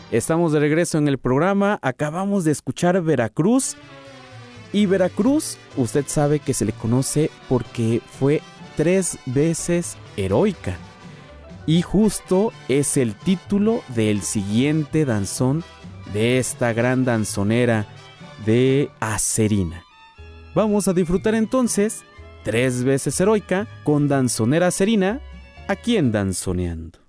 Estamos de regreso en el programa. Acabamos de escuchar Veracruz. Y Veracruz, usted sabe que se le conoce porque fue 3 veces heroica. Y justo es el título del siguiente danzón de esta gran danzonera de Acerina. Vamos a disfrutar entonces 3 veces heroica con danzonera Acerina aquí en Danzoneando.